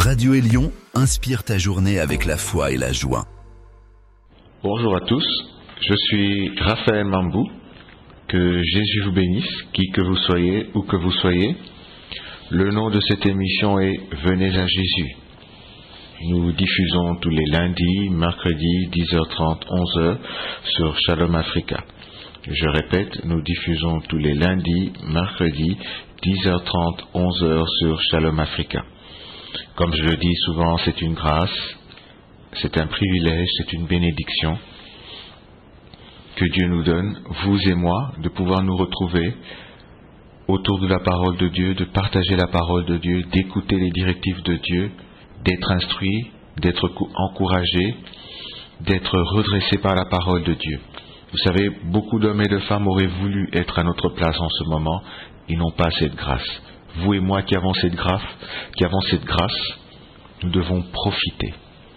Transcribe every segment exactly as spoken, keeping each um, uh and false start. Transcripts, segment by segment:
Radio Élion inspire ta journée avec la foi et la joie. Bonjour à tous, je suis Raphaël Mambou. Que Jésus vous bénisse, qui que vous soyez, où que vous soyez. Le nom de cette émission est Venez à Jésus. Nous diffusons tous les lundis, mercredis, dix heures trente, onze heures sur Shalom Africa. Je répète, nous diffusons tous les lundis, mercredis, dix heures trente, onze heures sur Shalom Africa. Comme je le dis souvent, c'est une grâce, c'est un privilège, c'est une bénédiction que Dieu nous donne, vous et moi, de pouvoir nous retrouver autour de la parole de Dieu, de partager la parole de Dieu, d'écouter les directives de Dieu, d'être instruit, d'être encouragé, d'être redressé par la parole de Dieu. Vous savez, beaucoup d'hommes et de femmes auraient voulu être à notre place en ce moment, ils n'ont pas cette grâce. Vous et moi qui avons cette grâce, qui avons cette grâce, nous devons profiter.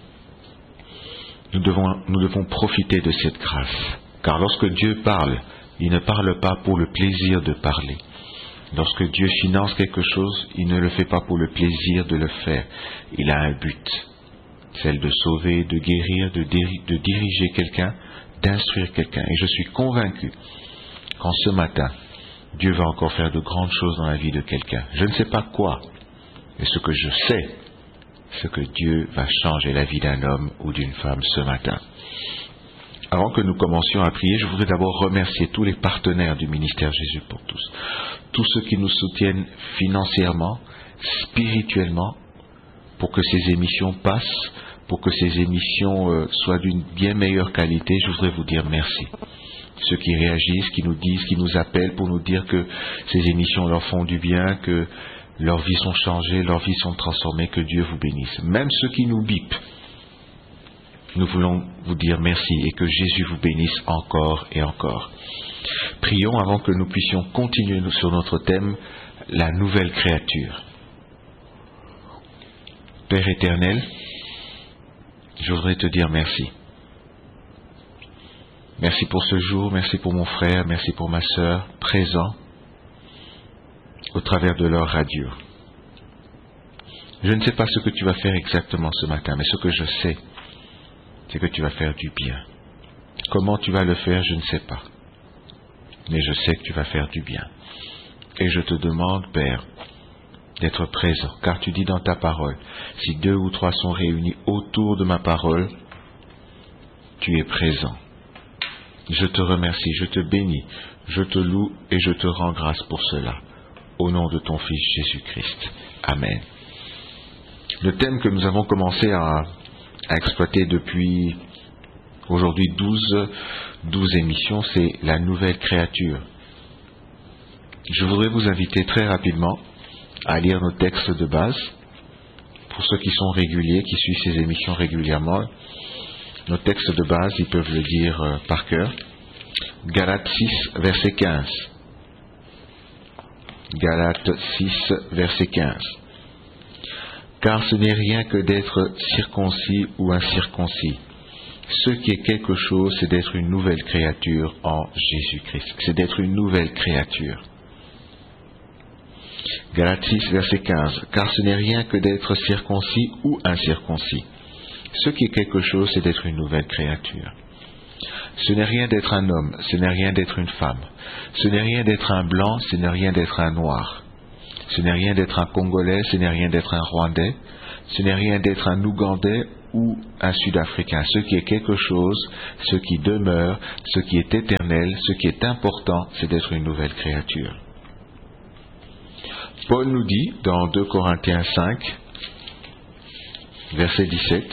Nous devons, nous devons profiter de cette grâce. Car lorsque Dieu parle, il ne parle pas pour le plaisir de parler. Lorsque Dieu finance quelque chose, il ne le fait pas pour le plaisir de le faire. Il a un but, celle de sauver, de guérir, de, déri- de diriger quelqu'un, d'instruire quelqu'un. Et je suis convaincu qu'en ce matin, Dieu va encore faire de grandes choses dans la vie de quelqu'un. Je ne sais pas quoi, mais ce que je sais, c'est que Dieu va changer la vie d'un homme ou d'une femme ce matin. Avant que nous commencions à prier, je voudrais d'abord remercier tous les partenaires du ministère Jésus pour tous. Tous ceux qui nous soutiennent financièrement, spirituellement, pour que ces émissions passent, pour que ces émissions euh, soient d'une bien meilleure qualité, je voudrais vous dire merci. Ceux qui réagissent, qui nous disent, qui nous appellent pour nous dire que ces émissions leur font du bien, que leurs vies sont changées, leurs vies sont transformées, que Dieu vous bénisse. Même ceux qui nous bipent, nous voulons vous dire merci et que Jésus vous bénisse encore et encore. Prions avant que nous puissions continuer sur notre thème, la nouvelle créature. Père éternel, je voudrais te dire merci. Merci pour ce jour, merci pour mon frère, merci pour ma sœur, présents au travers de leur radio. Je ne sais pas ce que tu vas faire exactement ce matin, mais ce que je sais, c'est que tu vas faire du bien. Comment tu vas le faire, je ne sais pas. Mais je sais que tu vas faire du bien. Et je te demande, Père, d'être présent, car tu dis dans ta parole, si deux ou trois sont réunis autour de ma parole, tu es présent. Je te remercie, je te bénis, je te loue et je te rends grâce pour cela. Au nom de ton Fils Jésus-Christ. Amen. Le thème que nous avons commencé à à exploiter depuis aujourd'hui douze, douze émissions, c'est la nouvelle créature. Je voudrais vous inviter très rapidement à lire nos textes de base. Pour ceux qui sont réguliers, qui suivent ces émissions régulièrement, nos textes de base, ils peuvent le dire euh, par cœur. Galates six, verset quinze. Galates six, verset quinze. Car ce n'est rien que d'être circoncis ou incirconcis. Ce qui est quelque chose, c'est d'être une nouvelle créature en Jésus-Christ. C'est d'être une nouvelle créature. Galates six, verset quinze. Car ce n'est rien que d'être circoncis ou incirconcis. Ce qui est quelque chose, c'est d'être une nouvelle créature. Ce n'est rien d'être un homme, ce n'est rien d'être une femme. Ce n'est rien d'être un blanc, ce n'est rien d'être un noir. Ce n'est rien d'être un Congolais, ce n'est rien d'être un Rwandais, ce n'est rien d'être un Ougandais ou un Sud-Africain. Ce qui est quelque chose, ce qui demeure, ce qui est éternel, ce qui est important, c'est d'être une nouvelle créature. Paul nous dit dans deux Corinthiens cinq, verset dix-sept,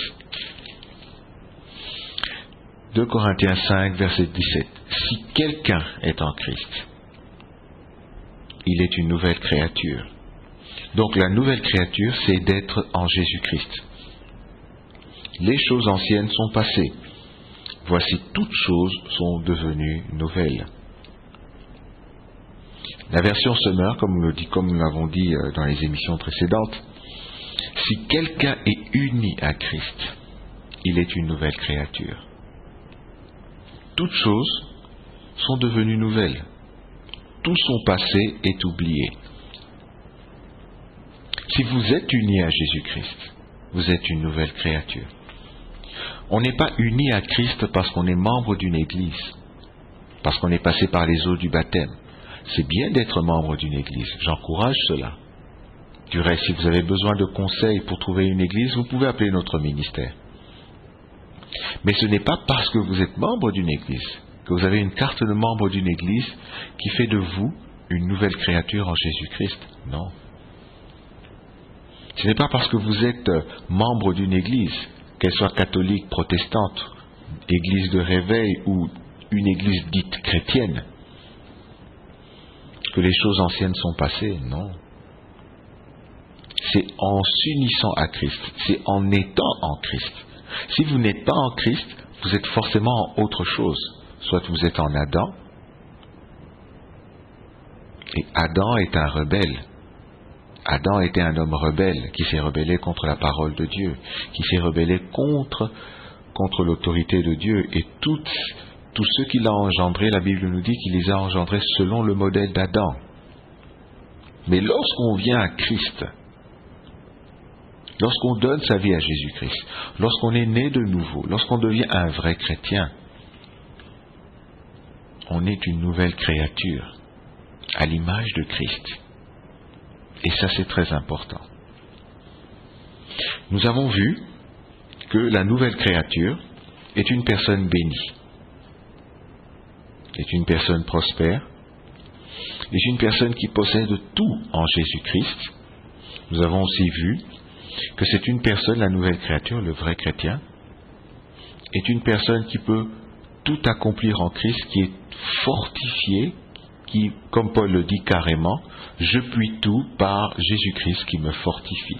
deux Corinthiens cinq, verset dix-sept, si quelqu'un est en Christ, il est une nouvelle créature. Donc la nouvelle créature, c'est d'être en Jésus-Christ. Les choses anciennes sont passées. Voici, toutes choses sont devenues nouvelles. La version Summer, comme nous, le dit, comme nous l'avons dit dans les émissions précédentes, si quelqu'un est uni à Christ, il est une nouvelle créature. Toutes choses sont devenues nouvelles. Tout son passé est oublié. Si vous êtes unis à Jésus-Christ, vous êtes une nouvelle créature. On n'est pas uni à Christ parce qu'on est membre d'une église, parce qu'on est passé par les eaux du baptême. C'est bien d'être membre d'une église, j'encourage cela. Du reste, si vous avez besoin de conseils pour trouver une église, vous pouvez appeler notre ministère. Mais ce n'est pas parce que vous êtes membre d'une église, que vous avez une carte de membre d'une église qui fait de vous une nouvelle créature en Jésus-Christ. Non. Ce n'est pas parce que vous êtes membre d'une église, qu'elle soit catholique, protestante, église de réveil ou une église dite chrétienne, que les choses anciennes sont passées. Non. C'est en s'unissant à Christ, c'est en étant en Christ. Si vous n'êtes pas en Christ, vous êtes forcément en autre chose. Soit vous êtes en Adam, et Adam est un rebelle. Adam était un homme rebelle qui s'est rebellé contre la parole de Dieu, qui s'est rebellé contre, contre l'autorité de Dieu. Et toutes, tous ceux qu'il a engendrés, la Bible nous dit qu'il les a engendrés selon le modèle d'Adam. Mais lorsqu'on vient à Christ, lorsqu'on donne sa vie à Jésus-Christ, lorsqu'on est né de nouveau, lorsqu'on devient un vrai chrétien, on est une nouvelle créature à l'image de Christ. Et ça, c'est très important. Nous avons vu que la nouvelle créature est une personne bénie, est une personne prospère, est une personne qui possède tout en Jésus-Christ. Nous avons aussi vu que c'est une personne, la nouvelle créature, le vrai chrétien, est une personne qui peut tout accomplir en Christ, qui est fortifié, qui, comme Paul le dit carrément, je puis tout par Jésus-Christ qui me fortifie.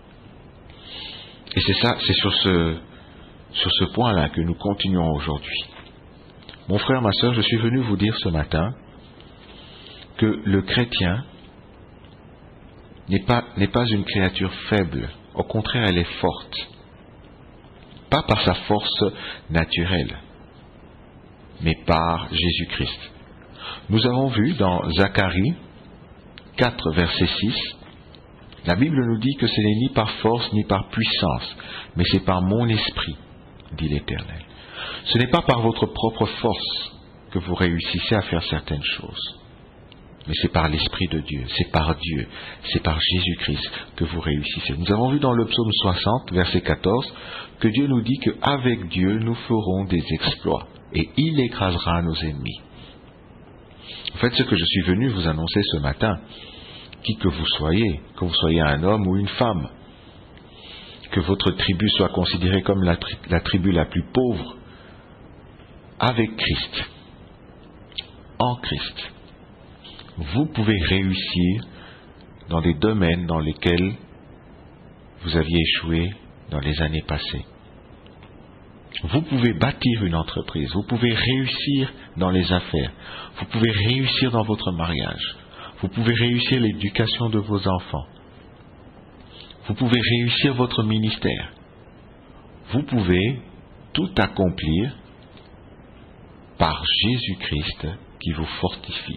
Et c'est ça, c'est sur ce, sur ce point-là que nous continuons aujourd'hui. Mon frère, ma sœur, je suis venu vous dire ce matin que le chrétien n'est pas, n'est pas une créature faible. Au contraire, elle est forte. Pas par sa force naturelle, mais par Jésus-Christ. Nous avons vu dans Zacharie quatre, verset six, la Bible nous dit que ce n'est ni par force ni par puissance, mais c'est par mon esprit, dit l'Éternel. Ce n'est pas par votre propre force que vous réussissez à faire certaines choses, mais c'est par l'Esprit de Dieu, c'est par Dieu, c'est par Jésus-Christ que vous réussissez. Nous avons vu dans le psaume soixante, verset quatorze, que Dieu nous dit qu'avec Dieu, nous ferons des exploits, et il écrasera nos ennemis. En fait, ce que je suis venu vous annoncer ce matin, qui que vous soyez, que vous soyez un homme ou une femme, que votre tribu soit considérée comme la, tri- la tribu la plus pauvre, avec Christ, en Christ, vous pouvez réussir dans des domaines dans lesquels vous aviez échoué dans les années passées. Vous pouvez bâtir une entreprise, vous pouvez réussir dans les affaires, vous pouvez réussir dans votre mariage, vous pouvez réussir l'éducation de vos enfants, vous pouvez réussir votre ministère, vous pouvez tout accomplir par Jésus-Christ qui vous fortifie.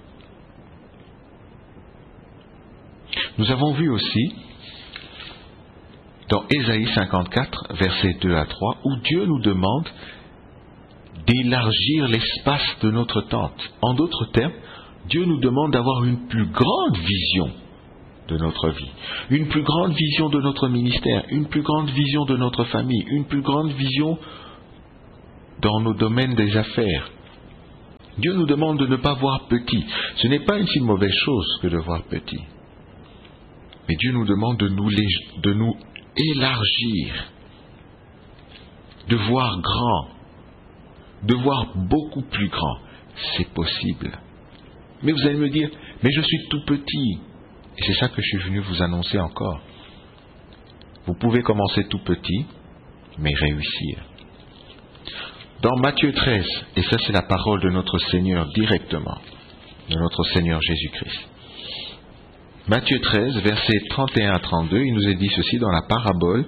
Nous avons vu aussi dans Ésaïe cinquante-quatre, versets deux à trois, où Dieu nous demande d'élargir l'espace de notre tente. En d'autres termes, Dieu nous demande d'avoir une plus grande vision de notre vie, une plus grande vision de notre ministère, une plus grande vision de notre famille, une plus grande vision dans nos domaines des affaires. Dieu nous demande de ne pas voir petit. Ce n'est pas une si mauvaise chose que de voir petit. Mais Dieu nous demande de nous, de nous élargir, de voir grand, de voir beaucoup plus grand. C'est possible. Mais vous allez me dire, mais je suis tout petit. Et c'est ça que je suis venu vous annoncer encore. Vous pouvez commencer tout petit, mais réussir. Dans Matthieu treize, et ça c'est la parole de notre Seigneur directement, de notre Seigneur Jésus-Christ. Matthieu treize, versets trente et un à trente-deux, il nous est dit ceci dans la parabole.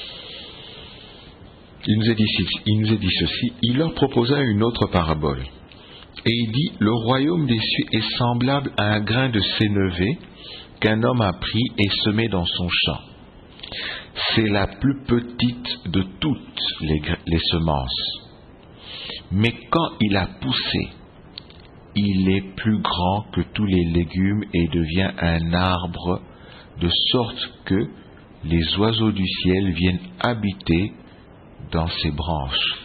Il nous est dit, il nous est dit ceci, il leur proposa une autre parabole. Et il dit, le royaume des cieux est semblable à un grain de sénévé qu'un homme a pris et semé dans son champ. c'est la plus petite de toutes les, les semences. Mais quand il a poussé, il est plus grand que tous les légumes et devient un arbre, de sorte que les oiseaux du ciel viennent habiter dans ses branches.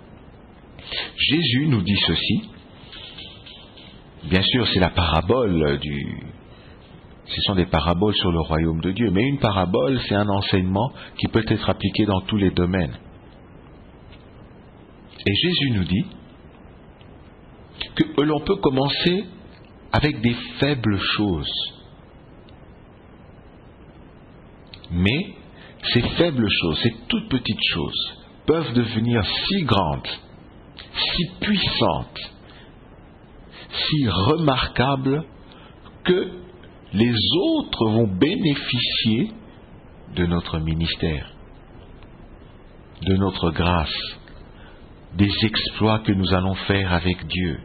Jésus nous dit ceci. Bien sûr, c'est la parabole du... Ce sont des paraboles sur le royaume de Dieu. Mais une parabole, c'est un enseignement qui peut être appliqué dans tous les domaines. Et Jésus nous dit que l'on peut commencer avec des faibles choses. Mais ces faibles choses, ces toutes petites choses, peuvent devenir si grandes, si puissantes, si remarquables, que les autres vont bénéficier de notre ministère, de notre grâce, des exploits que nous allons faire avec Dieu.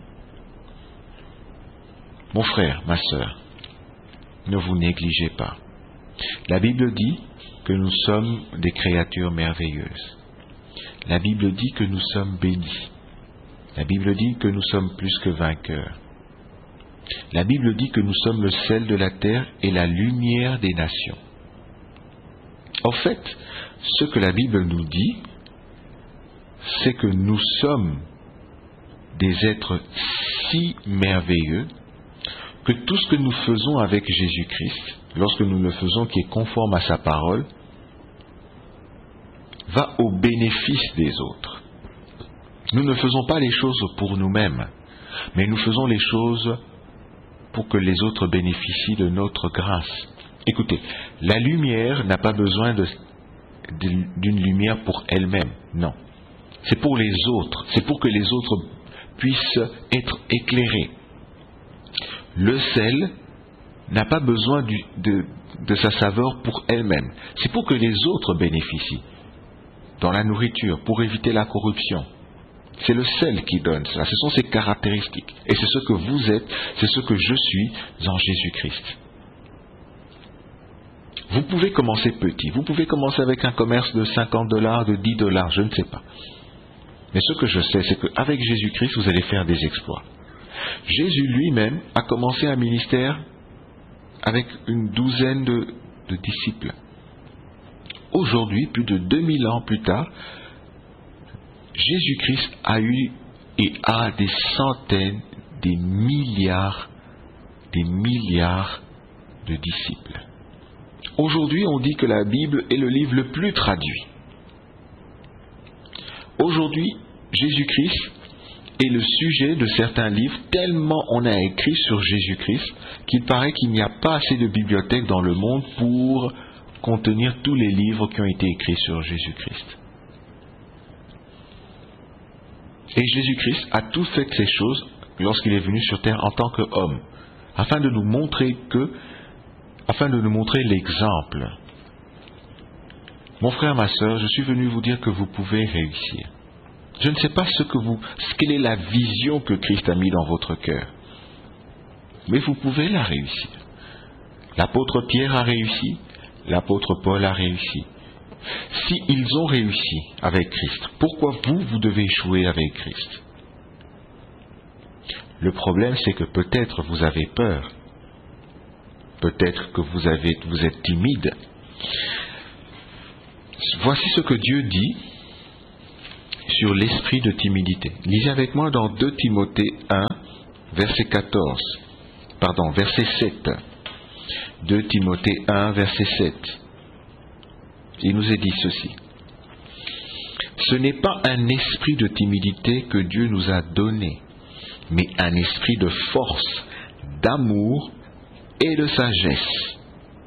Mon frère, ma sœur, ne vous négligez pas. La Bible dit que nous sommes des créatures merveilleuses. La Bible dit que nous sommes bénis. La Bible dit que nous sommes plus que vainqueurs. La Bible dit que nous sommes le sel de la terre et la lumière des nations. En fait, ce que la Bible nous dit, c'est que nous sommes des êtres si merveilleux que tout ce que nous faisons avec Jésus-Christ, lorsque nous le faisons qui est conforme à sa parole, va au bénéfice des autres. Nous ne faisons pas les choses pour nous-mêmes, mais nous faisons les choses pour que les autres bénéficient de notre grâce. Écoutez, la lumière n'a pas besoin de, d'une lumière pour elle-même, non. C'est pour les autres, c'est pour que les autres puissent être éclairés. Le sel n'a pas besoin du, de, de sa saveur pour elle-même, c'est pour que les autres bénéficient dans la nourriture, pour éviter la corruption. C'est le sel qui donne cela, ce sont ses caractéristiques. Et c'est ce que vous êtes, c'est ce que je suis en Jésus-Christ. Vous pouvez commencer petit, vous pouvez commencer avec un commerce de cinquante dollars, de dix dollars, je ne sais pas. Mais ce que je sais, c'est qu'avec Jésus-Christ, vous allez faire des exploits. Jésus lui-même a commencé un ministère avec une douzaine de, de disciples. Aujourd'hui, plus de deux mille ans plus tard, Jésus-Christ a eu et a des centaines, des milliards, des milliards de disciples. Aujourd'hui, on dit que la Bible est le livre le plus traduit. Aujourd'hui, Jésus-Christ est le sujet de certains livres, tellement on a écrit sur Jésus-Christ qu'il paraît qu'il n'y a pas assez de bibliothèques dans le monde pour contenir tous les livres qui ont été écrits sur Jésus-Christ. Et Jésus-Christ a tout fait ces choses lorsqu'il est venu sur terre en tant qu'homme, afin de nous montrer que, afin de nous montrer l'exemple. Mon frère, ma sœur, je suis venu vous dire que vous pouvez réussir. Je ne sais pas ce que vous, quelle est la vision que Christ a mis dans votre cœur, mais vous pouvez la réussir. L'apôtre Pierre a réussi, l'apôtre Paul a réussi. Si ils ont réussi avec Christ, pourquoi vous, vous devez échouer avec Christ? Le problème, c'est que peut-être vous avez peur. Peut-être que vous, avez, vous êtes timide. Voici ce que Dieu dit sur l'esprit de timidité. Lisez avec moi dans deux Timothée un, verset quatorze. Pardon, verset sept. deux Timothée un, verset sept. Il nous est dit ceci. Ce n'est pas un esprit de timidité que Dieu nous a donné, mais un esprit de force, d'amour et de sagesse.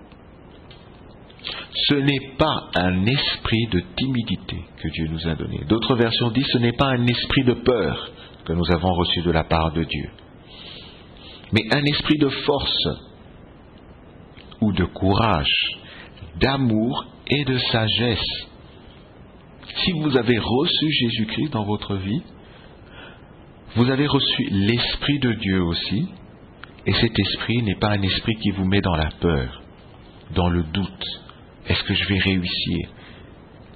Ce n'est pas un esprit de timidité que Dieu nous a donné. D'autres versions disent ce n'est pas un esprit de peur que nous avons reçu de la part de Dieu, mais un esprit de force ou de courage, d'amour et de sagesse. Si vous avez reçu Jésus-Christ dans votre vie, vous avez reçu l'Esprit de Dieu aussi, et cet esprit n'est pas un esprit qui vous met dans la peur, dans le doute. Est-ce que je vais réussir?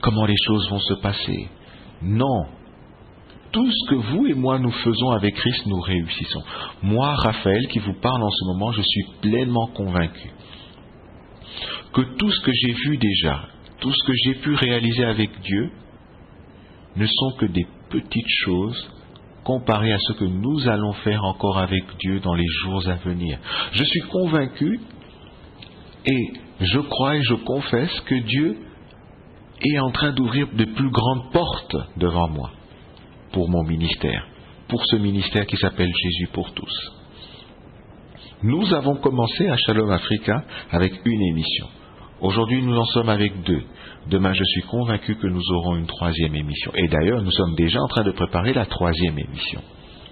comment les choses vont se passer. Non. Tout ce que vous et moi nous faisons avec Christ, nous réussissons. Moi, Raphaël, qui vous parle en ce moment, je suis pleinement convaincu que tout ce que j'ai vu déjà, tout ce que j'ai pu réaliser avec Dieu, ne sont que des petites choses comparées à ce que nous allons faire encore avec Dieu dans les jours à venir. Je suis convaincu et je crois et je confesse que Dieu est en train d'ouvrir de plus grandes portes devant moi pour mon ministère, pour ce ministère qui s'appelle Jésus pour tous. Nous avons commencé à Shalom Africa avec une émission. Aujourd'hui, nous en sommes avec deux. Demain, je suis convaincu que nous aurons une troisième émission. Et d'ailleurs, nous sommes déjà en train de préparer la troisième émission.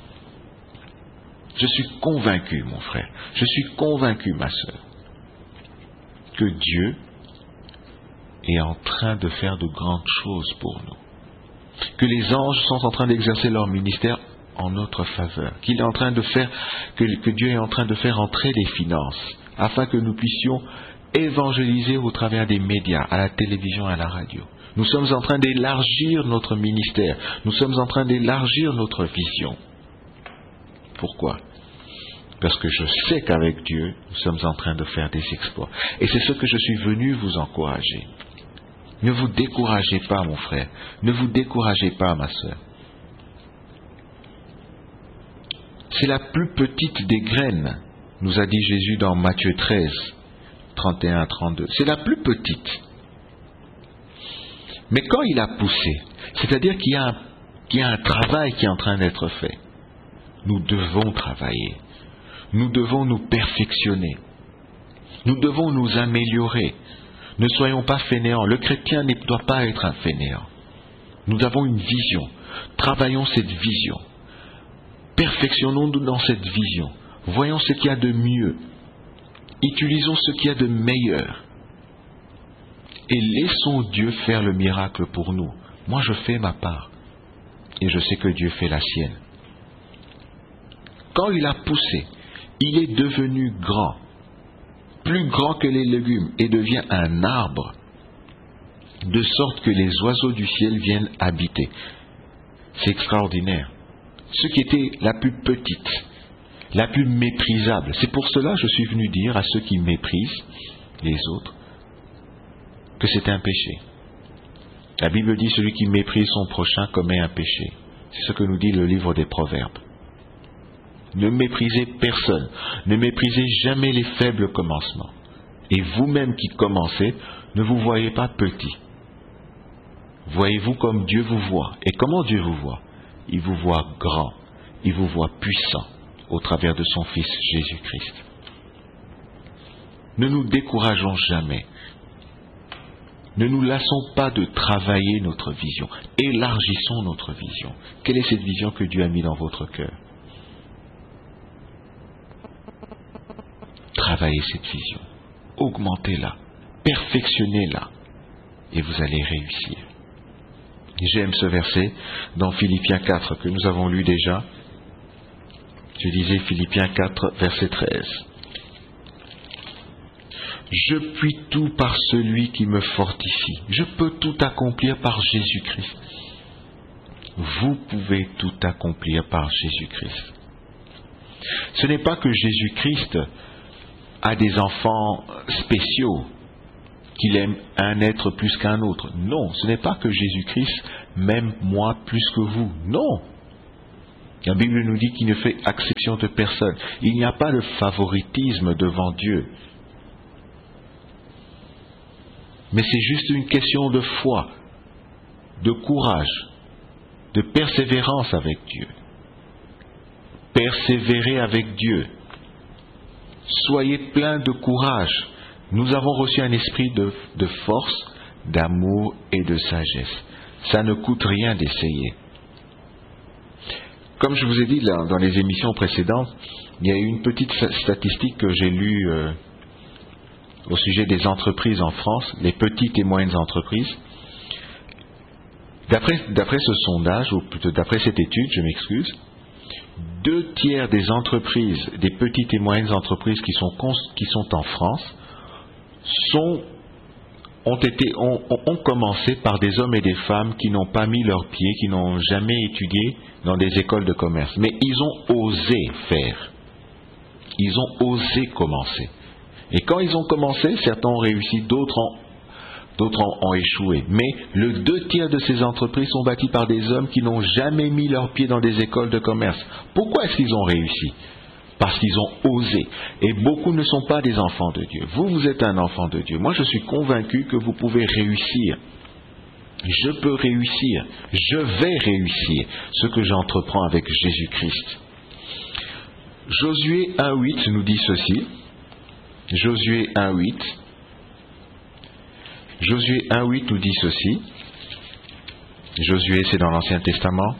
Je suis convaincu, mon frère, je suis convaincu, ma sœur, que Dieu est en train de faire de grandes choses pour nous. Que les anges sont en train d'exercer leur ministère en notre faveur. Qu'il est en train de faire, que, que Dieu est en train de faire entrer les finances, afin que nous puissions évangéliser au travers des médias, à la télévision, à la radio. Nous sommes en train d'élargir notre ministère. Nous sommes en train d'élargir notre vision. Pourquoi ? Parce que je sais qu'avec Dieu, nous sommes en train de faire des exploits. Et c'est ce que je suis venu vous encourager. Ne vous découragez pas, mon frère. Ne vous découragez pas, ma sœur. C'est la plus petite des graines, nous a dit Jésus dans Matthieu treize, trente et un à trente-deux. C'est la plus petite. Mais quand il a poussé, c'est-à-dire qu'il y a un, qu'il y a un travail qui est en train d'être fait, nous devons travailler. Nous devons nous perfectionner. Nous devons nous améliorer. Ne soyons pas fainéants. Le chrétien ne doit pas être un fainéant. Nous avons une vision. Travaillons cette vision. Perfectionnons-nous dans cette vision. Voyons ce qu'il y a de mieux. Utilisons ce qu'il y a de meilleur. Et laissons Dieu faire le miracle pour nous. Moi, je fais ma part. Et je sais que Dieu fait la sienne. Quand il a poussé, il est devenu grand. Plus grand que les légumes, et devient un arbre, de sorte que les oiseaux du ciel viennent habiter. C'est extraordinaire. Ce qui était la plus petite, la plus méprisable. C'est pour cela que je suis venu dire à ceux qui méprisent les autres que c'est un péché. La Bible dit celui qui méprise son prochain commet un péché. C'est ce que nous dit le livre des Proverbes. Ne méprisez personne. Ne méprisez jamais les faibles commencements. Et vous-même qui commencez, ne vous voyez pas petit. Voyez-vous comme Dieu vous voit. Et comment Dieu vous voit ? Il vous voit grand. Il vous voit puissant au travers de son Fils Jésus-Christ. Ne nous décourageons jamais. Ne nous lassons pas de travailler notre vision. Élargissons notre vision. Quelle est cette vision que Dieu a mise dans votre cœur ? Travaillez cette vision, augmentez-la, perfectionnez-la, et vous allez réussir. J'aime ce verset dans Philippiens quatre que nous avons lu déjà. Je lisais Philippiens quatre, verset treize. Je puis tout par celui qui me fortifie. Je peux tout accomplir par Jésus-Christ. Vous pouvez tout accomplir par Jésus-Christ. Ce n'est pas que Jésus-Christ a des enfants spéciaux, qu'il aime un être plus qu'un autre. Non, ce n'est pas que Jésus-Christ m'aime moi plus que vous. Non. La Bible nous dit qu'il ne fait exception de personne. Il n'y a pas de favoritisme devant Dieu. Mais c'est juste une question de foi, de courage, de persévérance avec Dieu. Persévérer avec Dieu. Soyez pleins de courage. Nous avons reçu un esprit de, de force, d'amour et de sagesse. Ça ne coûte rien d'essayer. Comme je vous ai dit là, dans les émissions précédentes, il y a eu une petite statistique que j'ai lue euh, au sujet des entreprises en France, les petites et moyennes entreprises. D'après, d'après ce sondage, ou plutôt d'après cette étude, je m'excuse, deux tiers des entreprises, des petites et moyennes entreprises qui sont, qui sont en France, sont ont, été, ont, ont commencé par des hommes et des femmes qui n'ont pas mis leurs pieds, qui n'ont jamais étudié dans des écoles de commerce. Mais ils ont osé faire. Ils ont osé commencer. Et quand ils ont commencé, certains ont réussi, d'autres ont, d'autres ont, ont échoué. Mais le deux tiers de ces entreprises sont bâties par des hommes qui n'ont jamais mis leurs pieds dans des écoles de commerce. Pourquoi est-ce qu'ils ont réussi ? Parce qu'ils ont osé. Et beaucoup ne sont pas des enfants de Dieu. Vous, vous êtes un enfant de Dieu. Moi, je suis convaincu que vous pouvez réussir. Je peux réussir. Je vais réussir ce que j'entreprends avec Jésus-Christ. Josué un huit nous dit ceci. Josué un huit. Josué un huit nous dit ceci. Josué, c'est dans l'Ancien Testament.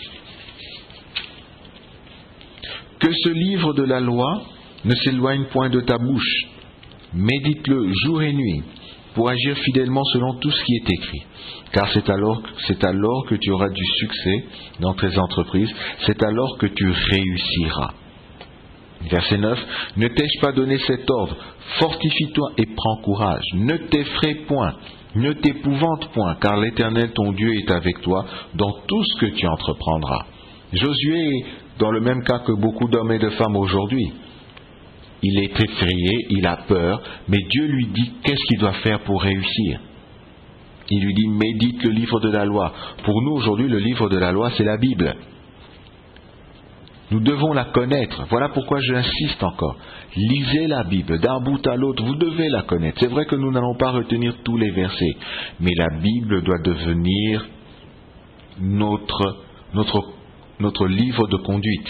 Que ce livre de la loi ne s'éloigne point de ta bouche. Médite-le jour et nuit pour agir fidèlement selon tout ce qui est écrit. Car c'est alors, c'est alors que tu auras du succès dans tes entreprises. C'est alors que tu réussiras. Verset neuf. Ne t'ai-je pas donné cet ordre? Fortifie-toi et prends courage. Ne t'effraie point. Ne t'épouvante point, car l'Éternel ton Dieu est avec toi dans tout ce que tu entreprendras. Josué est dans le même cas que beaucoup d'hommes et de femmes aujourd'hui. Il est effrayé, il a peur, mais Dieu lui dit qu'est-ce qu'il doit faire pour réussir. Il lui dit médite le livre de la loi. Pour nous aujourd'hui, le livre de la loi, c'est la Bible. Nous devons la connaître. Voilà pourquoi j'insiste encore. Lisez la Bible d'un bout à l'autre. Vous devez la connaître. C'est vrai que nous n'allons pas retenir tous les versets, mais la Bible doit devenir notre, notre, notre livre de conduite,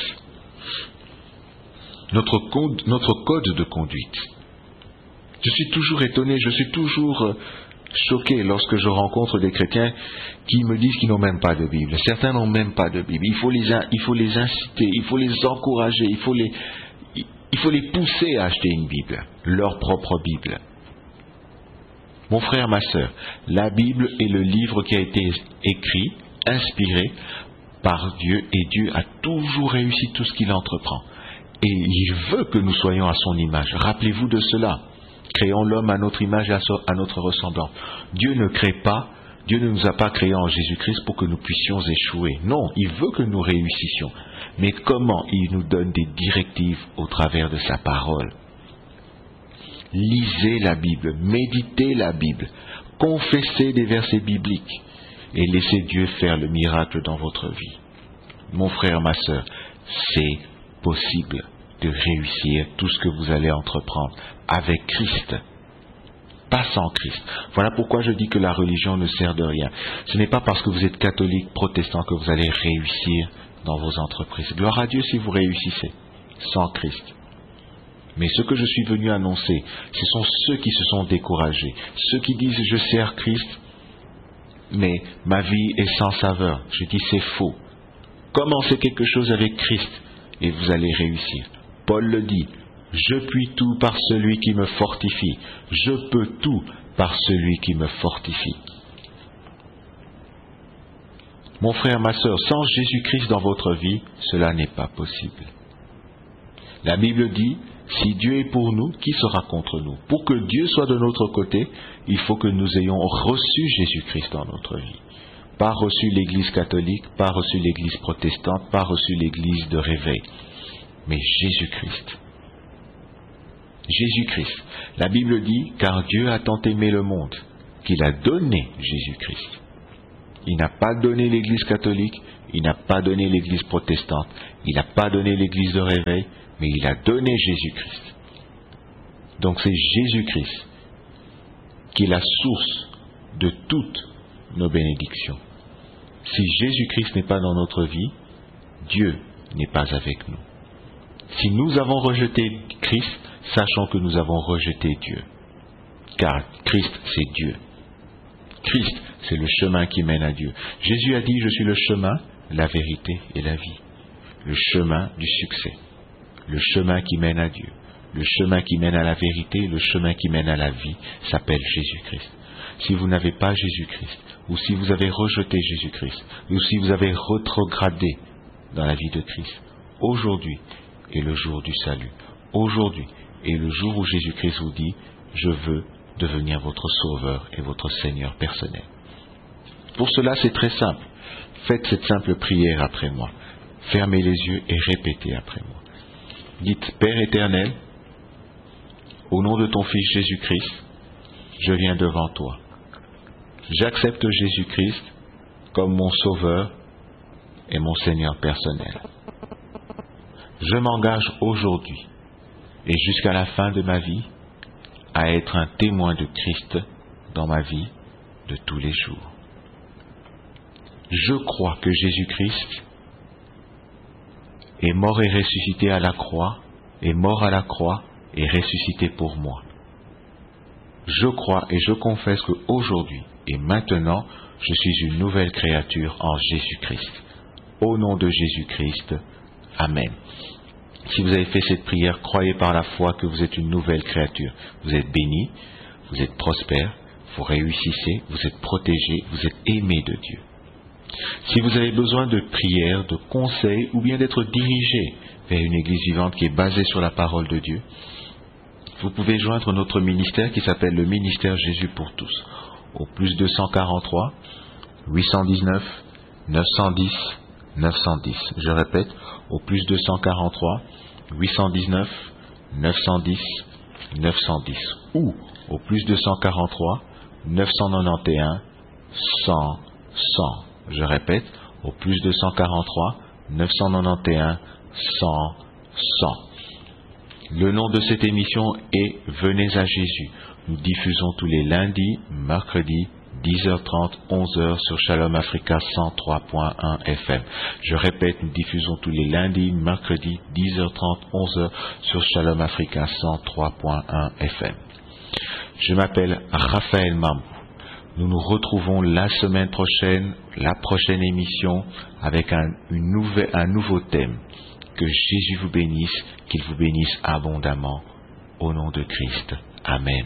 notre code, notre code de conduite. Je suis toujours étonné, je suis toujours choqué lorsque je rencontre des chrétiens qui me disent qu'ils n'ont même pas de Bible. Certains n'ont même pas de Bible. Il faut les, il faut les inciter, il faut les encourager, il faut les, il faut les pousser à acheter une Bible, leur propre Bible. Mon frère, ma sœur, la Bible est le livre qui a été écrit, inspiré par Dieu, et Dieu a toujours réussi tout ce qu'il entreprend. Et il veut que nous soyons à son image. Rappelez-vous de cela. Créons l'homme à notre image et à notre ressemblance. Dieu ne crée pas, Dieu ne nous a pas créés en Jésus-Christ pour que nous puissions échouer. Non, il veut que nous réussissions. Mais comment? Il nous donne des directives au travers de sa parole. Lisez la Bible, méditez la Bible, confessez des versets bibliques et laissez Dieu faire le miracle dans votre vie. Mon frère, ma sœur, c'est possible de réussir tout ce que vous allez entreprendre avec Christ, pas sans Christ. Voilà pourquoi je dis que la religion ne sert de rien. Ce n'est pas parce que vous êtes catholique, protestant que vous allez réussir dans vos entreprises. Gloire à Dieu si vous réussissez sans Christ. Mais ce que je suis venu annoncer, ce sont ceux qui se sont découragés, ceux qui disent je sers Christ, mais ma vie est sans saveur. Je dis c'est faux. Commencez quelque chose avec Christ et vous allez réussir. Paul le dit, je puis tout par celui qui me fortifie. Je peux tout par celui qui me fortifie. Mon frère, ma sœur, sans Jésus-Christ dans votre vie, cela n'est pas possible. La Bible dit, si Dieu est pour nous, qui sera contre nous? Pour que Dieu soit de notre côté, il faut que nous ayons reçu Jésus-Christ dans notre vie. Pas reçu l'Église catholique, pas reçu l'Église protestante, pas reçu l'Église de réveil. Mais Jésus-Christ. Jésus-Christ. La Bible dit, car Dieu a tant aimé le monde, qu'il a donné Jésus-Christ. Il n'a pas donné l'Église catholique, il n'a pas donné l'Église protestante, il n'a pas donné l'Église de réveil, mais il a donné Jésus-Christ. Donc c'est Jésus-Christ qui est la source de toutes nos bénédictions. Si Jésus-Christ n'est pas dans notre vie, Dieu n'est pas avec nous. Si nous avons rejeté Christ, sachons que nous avons rejeté Dieu. Car Christ, c'est Dieu. Christ, c'est le chemin qui mène à Dieu. Jésus a dit, je suis le chemin, la vérité et la vie. Le chemin du succès. Le chemin qui mène à Dieu. Le chemin qui mène à la vérité, le chemin qui mène à la vie s'appelle Jésus-Christ. Si vous n'avez pas Jésus-Christ, ou si vous avez rejeté Jésus-Christ, ou si vous avez rétrogradé dans la vie de Christ, aujourd'hui est le jour du salut. Aujourd'hui est le jour où Jésus-Christ vous dit, je veux devenir votre sauveur et votre Seigneur personnel. Pour cela, c'est très simple. Faites cette simple prière après moi. Fermez les yeux et répétez après moi. Dites, Père éternel, au nom de ton Fils Jésus-Christ, je viens devant toi. J'accepte Jésus-Christ comme mon Sauveur et mon Seigneur personnel. Je m'engage aujourd'hui et jusqu'à la fin de ma vie à être un témoin de Christ dans ma vie de tous les jours. Je crois que Jésus-Christ est mort et ressuscité à la croix, est mort à la croix et ressuscité pour moi. Je crois et je confesse qu'aujourd'hui et maintenant, je suis une nouvelle créature en Jésus-Christ. Au nom de Jésus-Christ, Amen. Si vous avez fait cette prière, croyez par la foi que vous êtes une nouvelle créature. Vous êtes béni, vous êtes prospère, vous réussissez, vous êtes protégé, vous êtes aimé de Dieu. Si vous avez besoin de prières, de conseils ou bien d'être dirigé vers une église vivante qui est basée sur la parole de Dieu, vous pouvez joindre notre ministère qui s'appelle le ministère Jésus pour tous au plus deux cent quarante-trois, huit cent dix-neuf, neuf cent dix, neuf cent dix. Je répète, au plus deux cent quarante-trois, huit cent dix-neuf, neuf cent dix, neuf cent dix. Ou au plus deux cent quarante-trois, neuf cent quatre-vingt-onze, cent, cent. Je répète, au plus deux cent quarante-trois, neuf cent quatre-vingt-onze, cent, cent. Le nom de cette émission est Venez à Jésus. Nous diffusons tous les lundis, mercredis, dix heures trente, onze heures sur Shalom Africa cent trois point un F M. Je répète, nous diffusons tous les lundis, mercredis, dix heures trente, onze heures sur Shalom Africa cent trois point un F M. Je m'appelle Raphaël Mambou. Nous nous retrouvons la semaine prochaine, la prochaine émission, avec un, une nouvelle, un nouveau thème. Que Jésus vous bénisse, qu'il vous bénisse abondamment. Au nom de Christ. Amen.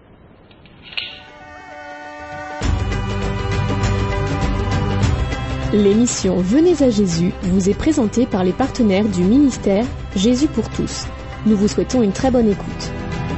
L'émission Venez à Jésus vous est présentée par les partenaires du ministère Jésus pour tous. Nous vous souhaitons une très bonne écoute.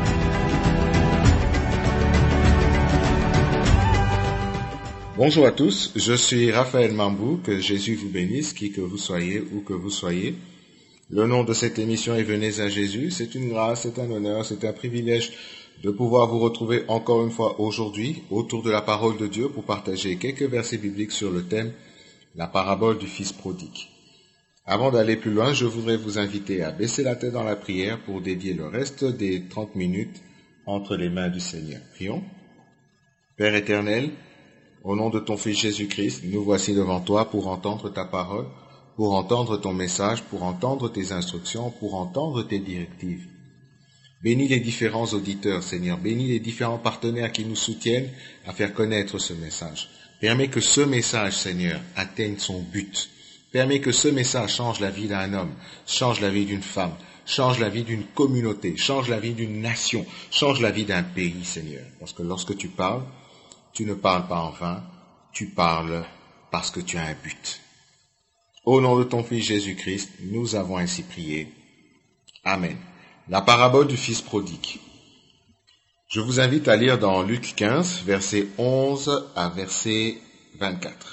Bonjour à tous, je suis Raphaël Mambou, que Jésus vous bénisse, qui que vous soyez, où que vous soyez. Le nom de cette émission est Venez à Jésus. C'est une grâce, c'est un honneur, c'est un privilège de pouvoir vous retrouver encore une fois aujourd'hui autour de la parole de Dieu pour partager quelques versets bibliques sur le thème la parabole du Fils prodigue. Avant d'aller plus loin, je voudrais vous inviter à baisser la tête dans la prière pour dédier le reste des trente minutes entre les mains du Seigneur. Prions. Père éternel, au nom de ton Fils Jésus-Christ, nous voici devant toi pour entendre ta parole, pour entendre ton message, pour entendre tes instructions, pour entendre tes directives. Bénis les différents auditeurs, Seigneur. Bénis les différents partenaires qui nous soutiennent à faire connaître ce message. Permets que ce message, Seigneur, atteigne son but. Permets que ce message change la vie d'un homme, change la vie d'une femme, change la vie d'une communauté, change la vie d'une nation, change la vie d'un pays, Seigneur. Parce que lorsque tu parles, tu ne parles pas en vain, tu parles parce que tu as un but. Au nom de ton Fils Jésus-Christ, nous avons ainsi prié. Amen. La parabole du Fils prodigue. Je vous invite à lire dans Luc quinze, versets onze à verset vingt-quatre.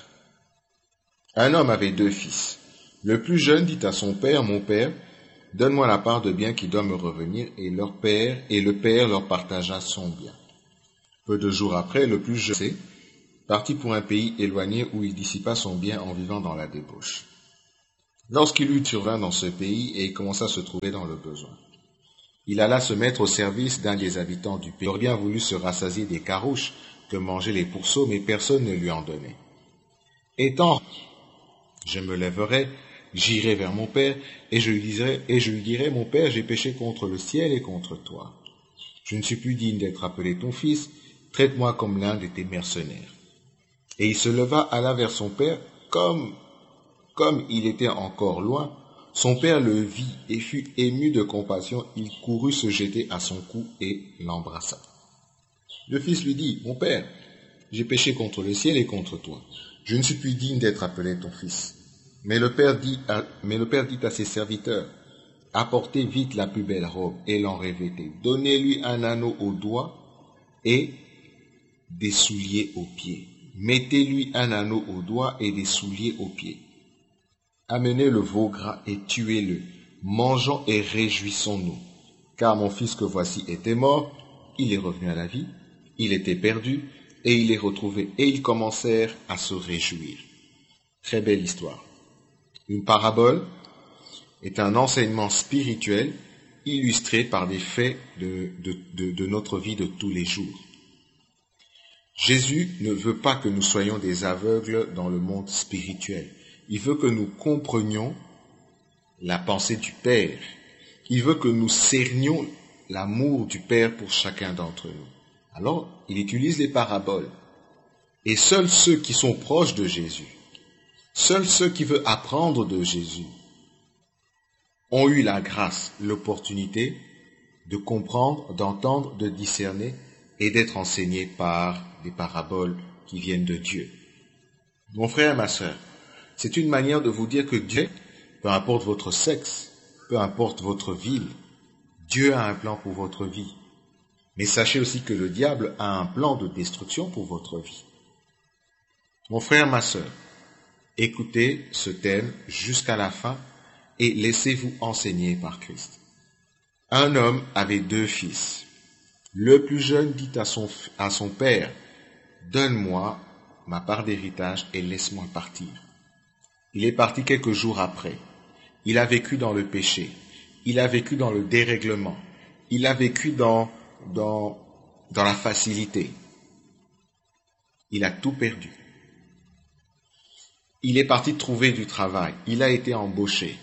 Un homme avait deux fils. Le plus jeune dit à son père, « Mon père, donne-moi la part de bien qui doit me revenir. » Et leur père, et le père leur partagea son bien. Peu de jours après, le plus jeune partit pour un pays éloigné où il dissipa son bien en vivant dans la débauche. Lorsqu'il eut survint dans ce pays et il commença à se trouver dans le besoin, il alla se mettre au service d'un des habitants du pays. L'Orien voulut se rassasier des carouches que mangeaient les pourceaux, mais personne ne lui en donnait. Étant, je me lèverai, j'irai vers mon père, et je lui dirai, et je lui dirai, mon père, j'ai péché contre le ciel et contre toi. Je ne suis plus digne d'être appelé ton fils, traite-moi comme l'un de tes mercenaires. Et il se leva, alla vers son père, comme, comme il était encore loin. Son père le vit et fut ému de compassion, il courut se jeter à son cou et l'embrassa. Le fils lui dit, mon père, j'ai péché contre le ciel et contre toi. Je ne suis plus digne d'être appelé ton fils. Mais le père dit à, mais le père dit à ses serviteurs, apportez vite la plus belle robe et l'en revêtez. Donnez-lui un anneau au doigt et des souliers aux pieds. Mettez-lui un anneau au doigt et des souliers aux pieds. Amenez le veau gras et tuez-le. Mangeons et réjouissons-nous. Car mon fils que voici était mort, il est revenu à la vie, il était perdu, et il est retrouvé. Et ils commencèrent à se réjouir. Très belle histoire. Une parabole est un enseignement spirituel illustré par des faits de, de, de, de notre vie de tous les jours. Jésus ne veut pas que nous soyons des aveugles dans le monde spirituel. Il veut que nous comprenions la pensée du Père. Il veut que nous cernions l'amour du Père pour chacun d'entre nous. Alors, il utilise les paraboles. Et seuls ceux qui sont proches de Jésus, seuls ceux qui veulent apprendre de Jésus, ont eu la grâce, l'opportunité de comprendre, d'entendre, de discerner et d'être enseignés par des paraboles qui viennent de Dieu. Mon frère et ma sœur, c'est une manière de vous dire que Dieu, peu importe votre sexe, peu importe votre ville, Dieu a un plan pour votre vie. Mais sachez aussi que le diable a un plan de destruction pour votre vie. Mon frère, ma sœur, écoutez ce thème jusqu'à la fin et laissez-vous enseigner par Christ. Un homme avait deux fils. Le plus jeune dit à son, à son père, « Donne-moi ma part d'héritage et laisse-moi partir. » Il est parti quelques jours après. Il a vécu dans le péché. Il a vécu dans le dérèglement. Il a vécu dans, dans, dans la facilité. Il a tout perdu. Il est parti trouver du travail. Il a été embauché.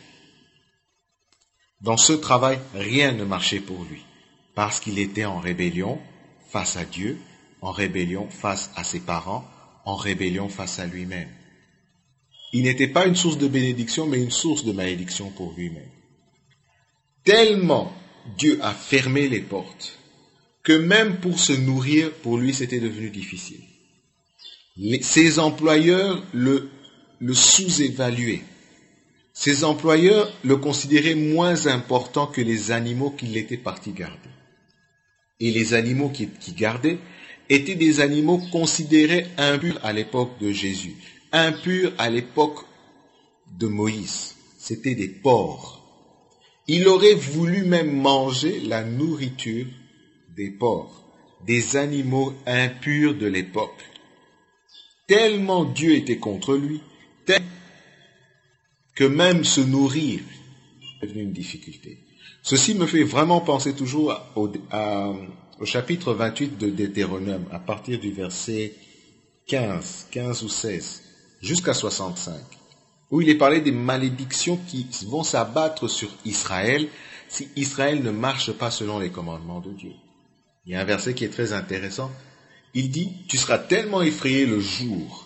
Dans ce travail, rien ne marchait pour lui, parce qu'il était en rébellion face à Dieu, en rébellion face à ses parents, en rébellion face à lui-même. Il n'était pas une source de bénédiction, mais une source de malédiction pour lui-même. Tellement Dieu a fermé les portes, que même pour se nourrir, pour lui, c'était devenu difficile. Les, ses employeurs le, le sous-évaluaient. Ses employeurs le considéraient moins important que les animaux qu'il était parti garder. Et les animaux qu'il qui gardait étaient des animaux considérés impurs à l'époque de Jésus, impurs à l'époque de Moïse. C'était des porcs. Il aurait voulu même manger la nourriture des porcs, des animaux impurs de l'époque. Tellement Dieu était contre lui, tellement que même se nourrir est devenu une difficulté. Ceci me fait vraiment penser toujours au, à, au chapitre vingt-huit de Deutéronome, à partir du verset quinze, quinze ou seize, jusqu'à soixante-cinq, où il est parlé des malédictions qui vont s'abattre sur Israël si Israël ne marche pas selon les commandements de Dieu. Il y a un verset qui est très intéressant. Il dit, « Tu seras tellement effrayé le jour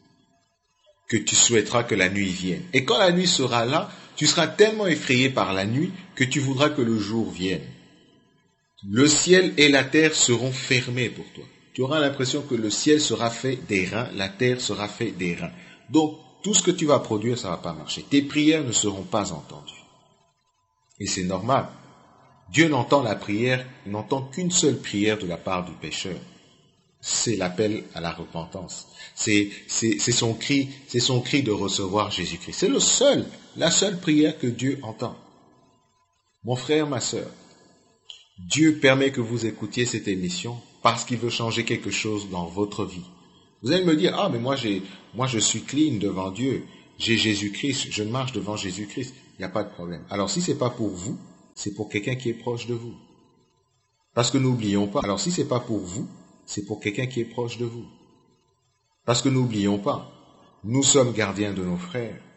que tu souhaiteras que la nuit vienne. Et quand la nuit sera là, tu seras tellement effrayé par la nuit que tu voudras que le jour vienne. Le ciel et la terre seront fermés pour toi. Tu auras l'impression que le ciel sera fait d'airain, la terre sera fait d'airain. Donc, tout ce que tu vas produire, ça ne va pas marcher. Tes prières ne seront pas entendues. Et c'est normal. Dieu n'entend la prière, n'entend qu'une seule prière de la part du pécheur. C'est l'appel à la repentance. C'est, c'est, c'est son cri, c'est son cri de recevoir Jésus-Christ. C'est le seul, la seule prière que Dieu entend. Mon frère, ma sœur, Dieu permet que vous écoutiez cette émission parce qu'il veut changer quelque chose dans votre vie. Vous allez me dire, ah, mais moi, j'ai, moi, je suis clean devant Dieu. J'ai Jésus-Christ, je marche devant Jésus-Christ. Il n'y a pas de problème. Alors, si c'est pas pour vous, c'est pour quelqu'un qui est proche de vous. Parce que n'oublions pas, alors si c'est pas pour vous, c'est pour quelqu'un qui est proche de vous. Parce que n'oublions pas, nous sommes gardiens de nos frères,